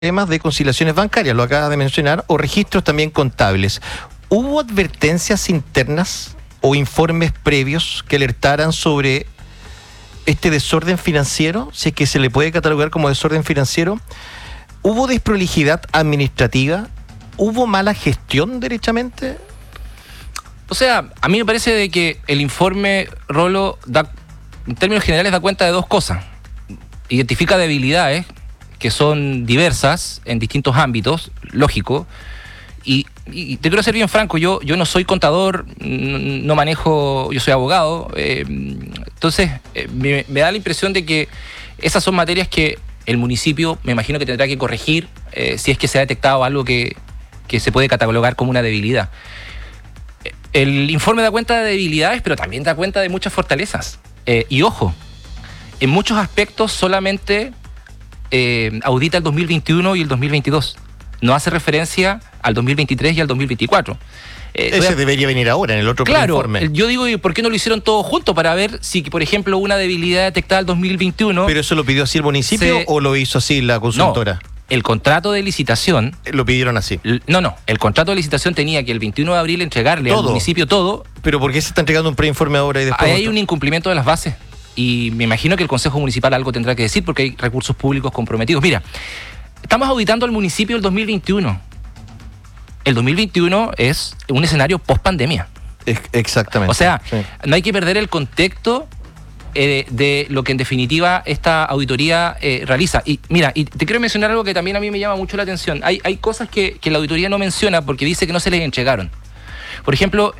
temas de conciliaciones bancarias, lo acabas de mencionar, o registros también contables. ¿Hubo advertencias internas o informes previos que alertaran sobre este desorden financiero, si es que se le puede catalogar como desorden financiero? ¿Hubo desprolijidad administrativa? ¿Hubo mala gestión derechamente? O sea, a mí me parece de que el informe Rolo en términos generales da cuenta de dos cosas. Identifica debilidades que son diversas en distintos ámbitos, lógico, y te quiero ser bien franco, yo no soy contador, no manejo, yo soy abogado, entonces me da la impresión de que esas son materias que el municipio me imagino que tendrá que corregir si es que se ha detectado algo que se puede catalogar como una debilidad. El informe da cuenta de debilidades, pero también da cuenta de muchas fortalezas. Y ojo, en muchos aspectos solamente audita el 2021 y el 2022. No hace referencia al 2023 y al 2024. Ese debería venir ahora, en el otro informe. Claro, yo digo, ¿por qué no lo hicieron todo junto? Para ver si, por ejemplo, una debilidad detectada el 2021... ¿Pero eso lo pidió así el municipio o lo hizo así la consultora? No, el contrato de licitación... Lo pidieron así. No, el contrato de licitación tenía que el 21 de abril entregarle al municipio todo. ¿Pero por qué se está entregando un preinforme ahora y después Ahí hay un incumplimiento de las bases. Y me imagino que el Consejo Municipal algo tendrá que decir porque hay recursos públicos comprometidos. Mira, estamos auditando al municipio el 2021. El 2021 es un escenario post-pandemia. Exactamente. O sea, sí. No hay que perder el contexto de lo que en definitiva esta auditoría realiza. Y mira, y te quiero mencionar algo que también a mí me llama mucho la atención. Hay cosas que la auditoría no menciona porque dice que no se les entregaron. Por ejemplo,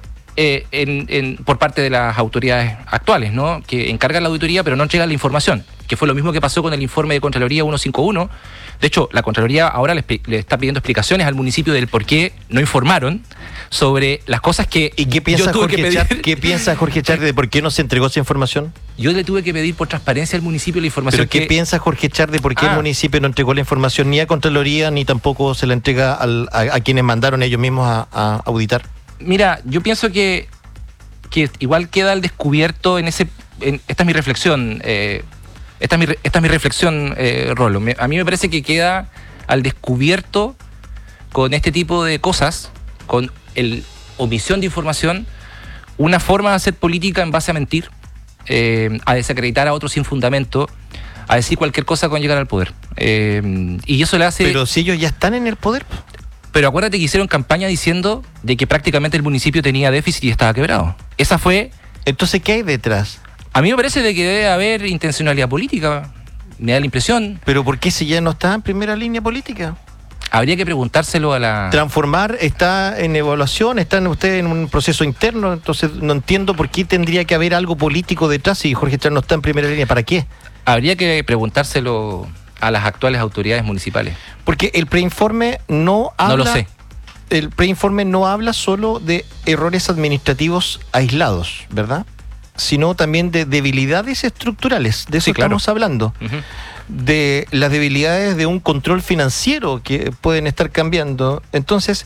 por parte de las autoridades actuales, ¿no? Que encargan la auditoría pero no entregan la información, que fue lo mismo que pasó con el informe de Contraloría 151. De hecho, la Contraloría ahora le está pidiendo explicaciones al municipio del por qué no informaron sobre las cosas que ¿Y qué piensa ¿Qué piensa Jorge Char de por qué no se entregó esa información? Yo le tuve que pedir por transparencia al municipio la información. ¿Pero qué piensa Jorge Char de por qué el municipio no entregó la información ni a Contraloría ni tampoco se la entrega a quienes mandaron ellos mismos a auditar? Mira, yo pienso que igual queda al descubierto esta es mi reflexión, esta es mi reflexión, Rolo. A mí me parece que queda al descubierto con este tipo de cosas, con omisión de información, una forma de hacer política en base a mentir, a desacreditar a otros sin fundamento, a decir cualquier cosa con llegar al poder. Y eso le hace... Pero si ellos ya están en el poder... Pero acuérdate que hicieron campaña diciendo de que prácticamente el municipio tenía déficit y estaba quebrado. Esa fue... Entonces, ¿qué hay detrás? A mí me parece de que debe haber intencionalidad política. Me da la impresión. ¿Pero por qué si ya no está en primera línea política? Habría que preguntárselo a la... Transformar está en evaluación, están ustedes en un proceso interno, entonces no entiendo por qué tendría que haber algo político detrás si Jorge Char no está en primera línea. ¿Para qué? Habría que preguntárselo a las actuales autoridades municipales. Porque el preinforme no habla... No lo sé. El preinforme no habla solo de errores administrativos aislados, ¿verdad? Sino también de debilidades estructurales. De eso sí, claro. Estamos hablando. Uh-huh. De las debilidades de un control financiero que pueden estar cambiando. Entonces,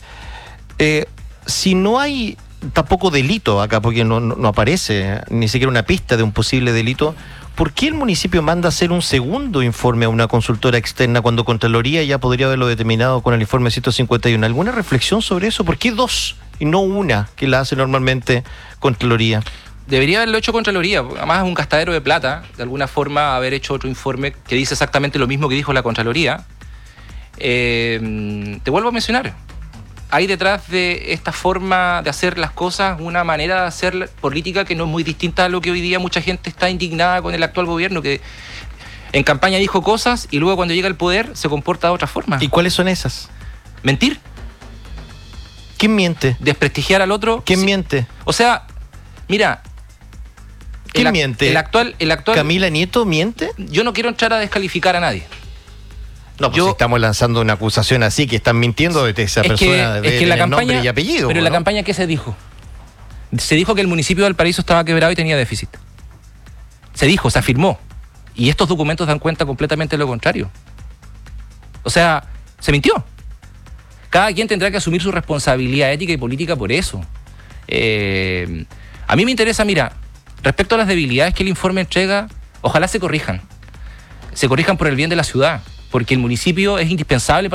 si no hay tampoco delito acá, porque no aparece ni siquiera una pista de un posible delito, ¿por qué el municipio manda a hacer un segundo informe a una consultora externa cuando Contraloría ya podría haberlo determinado con el informe 151? ¿Alguna reflexión sobre eso? ¿Por qué dos y no una que la hace normalmente Contraloría? Debería haberlo hecho Contraloría, además es un gastadero de plata, de alguna forma haber hecho otro informe que dice exactamente lo mismo que dijo la Contraloría. Te vuelvo a mencionar, hay detrás de esta forma de hacer las cosas una manera de hacer política que no es muy distinta a lo que hoy día mucha gente está indignada con el actual gobierno, que en campaña dijo cosas y luego cuando llega al poder se comporta de otra forma. ¿Y cuáles son esas? Mentir. ¿Quién miente? Desprestigiar al otro. ¿Quién miente? O sea, mira... ¿Quién miente? El actual... ¿Camila Nieto miente? Yo no quiero entrar a descalificar a nadie. No, pues si estamos lanzando una acusación así, que están mintiendo de esa persona de la campaña, nombre y apellido. Pero en la campaña, ¿qué se dijo? Se dijo que el municipio de Valparaíso estaba quebrado y tenía déficit. Se dijo, se afirmó. Y estos documentos dan cuenta completamente de lo contrario. O sea, se mintió. Cada quien tendrá que asumir su responsabilidad ética y política por eso. A mí me interesa, mira, respecto a las debilidades que el informe entrega, ojalá se corrijan. Se corrijan por el bien de la ciudad. porque el municipio es indispensable